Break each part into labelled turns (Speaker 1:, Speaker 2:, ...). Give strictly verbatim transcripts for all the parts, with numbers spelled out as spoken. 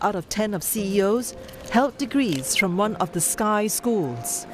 Speaker 1: out of ten of C E Os held degrees from one of the Sky schools.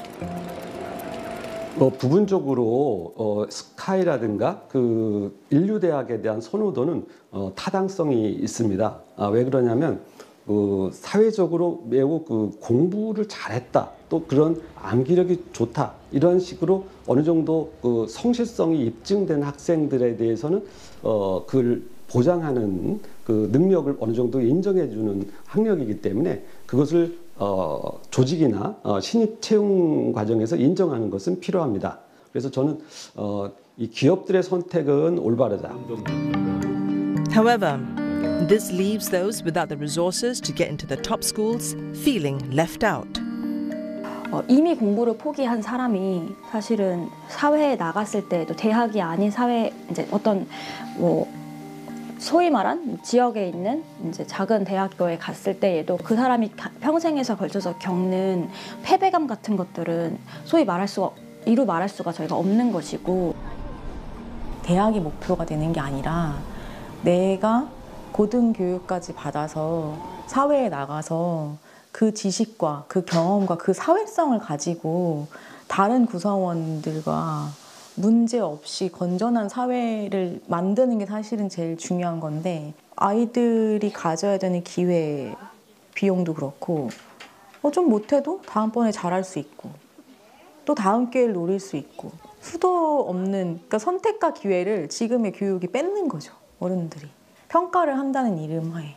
Speaker 2: 뭐 부분적으로 어, 스카이라든가 그 인류대학에 대한 선호도는 어, 타당성이 있습니다. 아, 왜 그러냐면 그 사회적으로 매우 그 공부를 잘했다, 또 그런 암기력이 좋다, 이런 식으로 어느 정도 그 성실성이 입증된 학생들에 대해서는 어, 그걸 보장하는 그 능력을 어느 정도 인정해주는 학력이기 때문에 그것을 어, 조직이나 어, 신입 채용 과정에서 인정하는 것은 필요합니다. 그래서 저는 어, 이 기업들의 선택은 올바르다.
Speaker 1: However, this leaves those without the resources to get into the top schools feeling left out.
Speaker 3: 어, 이미 공부를 포기한 사람이 사실은 사회에 나갔을 때도 대학이 아닌 사회, 이제 어떤 뭐 소위 말한 지역에 있는 이제 작은 대학교에 갔을 때에도 그 사람이 평생에서 걸쳐서 겪는 패배감 같은 것들은 소위 말할 수가, 이루 말할 수가 저희가 없는 것이고,
Speaker 4: 대학이 목표가 되는 게 아니라 내가 고등교육까지 받아서 사회에 나가서 그 지식과 그 경험과 그 사회성을 가지고 다른 구성원들과 문제 없이 건전한 사회를 만드는 게 사실은 제일 중요한 건데, 아이들이 가져야 되는 기회, 비용도 그렇고 어, 좀 못해도 다음번에 잘할 수 있고 또 다음 기회를 노릴 수 있고, 수도 없는, 그러니까 선택과 기회를 지금의 교육이 뺏는 거죠. 어른들이 평가를 한다는 이름 하에.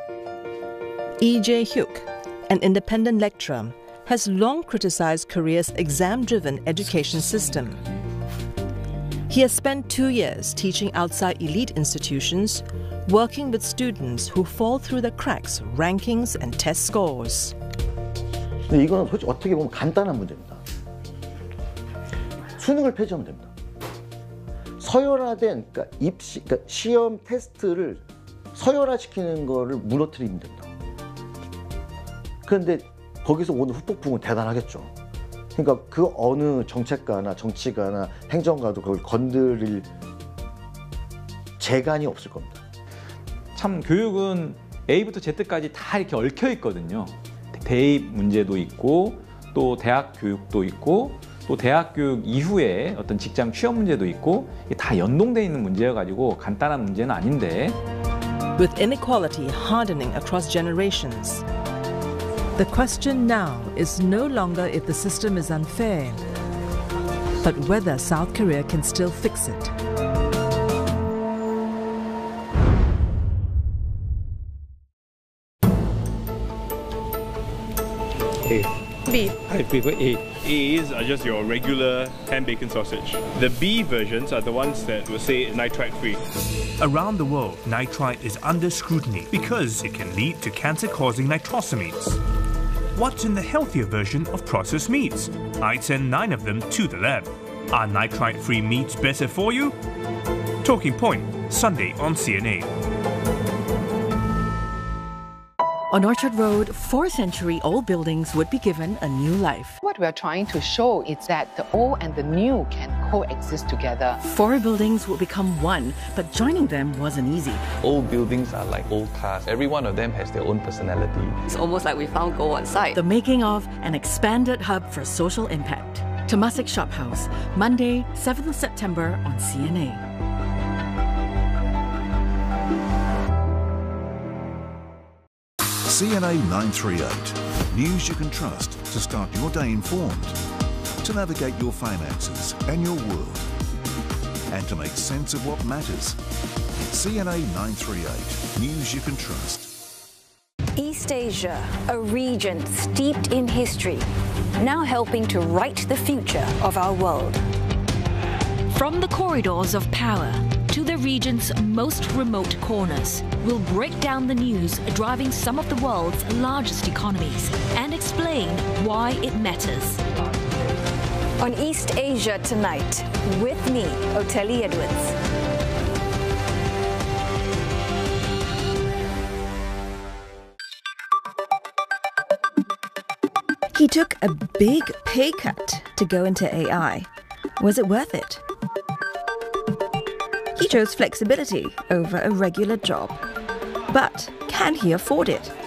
Speaker 1: E J Hyuk, an independent lecturer, has long criticized Korea's exam-driven education system. He has spent two years teaching outside elite institutions, working with students who fall through the cracks, rankings and test scores.
Speaker 5: 근데 이거는 솔직히 어떻게 보면 간단한 문제입니다. 수능을 폐지하면 됩니다. 서열화된, 그러니까 입시, 그러니까 시험 테스트를 서열화시키는 거를 무너뜨리면 됩니다. 그런데 거기서 오는 후폭풍은 대단하겠죠. 그러니까 그 어느 정책가나 정치가나 행정가도 그걸 건드릴 재간이 없을 겁니다.
Speaker 6: 참 교육은 A부터 Z까지 다 이렇게 얽혀 있거든요. 대입 문제도 있고 또 대학 교육도 있고 또 대학 교육 이후에 어떤 직장 취업 문제도 있고, 이게 다 연동돼 있는 문제여가지고 간단한 문제는 아닌데.
Speaker 1: With inequality hardening across generations, the question now is no longer if the system is unfair, but whether South Korea can still fix it.
Speaker 7: A.
Speaker 3: B.
Speaker 7: I prefer A.
Speaker 8: A's are just your regular ham bacon sausage. The B versions are the ones that will say nitrite free.
Speaker 9: Around the world, nitrite is under scrutiny because it can lead to cancer-causing nitrosamines. What's in the healthier version of processed meats? I'd send nine of them to the lab. Are nitrite-free meats better for you? Talking Point, Sunday on C N A.
Speaker 10: On Orchard Road, four century old buildings would be given a new life.
Speaker 11: What we are trying to show is that the old and the new can coexist together.
Speaker 10: Four buildings will become one, but joining them wasn't easy.
Speaker 12: Old buildings are like old cars. Every one of them has their own personality.
Speaker 13: It's almost like we found gold on site.
Speaker 10: The making of an expanded hub for social impact. Temasek Shop House, Monday, seventh of September on C N A.
Speaker 14: C N A nine three eight. News you can trust to start your day informed, to navigate your finances and your world, and to make sense of what matters. C N A nine three eight. News you can trust.
Speaker 15: East Asia, a region steeped in history, now helping to write the future of our world.
Speaker 16: From the corridors of power to the region's most remote corners, we'll break down the news driving some of the world's largest economies and explain why it matters.
Speaker 15: On East Asia Tonight, with me, Oteli Edwards.
Speaker 17: He took a big pay cut to go into A I. Was it worth it? He chose flexibility over a regular job. But can he afford it?